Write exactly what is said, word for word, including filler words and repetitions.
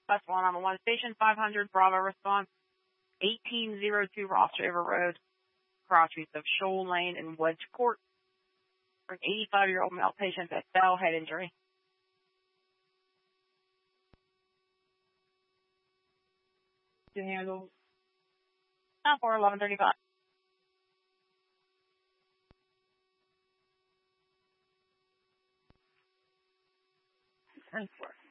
That's one on the one station, five hundred, Bravo response, eighteen oh two Rostover Road, cross use of Shoal Lane and Wedge Court, for an eighty-five-year-old male patient that fell, head injury. To handle. Now for eleven thirty-five. ten four.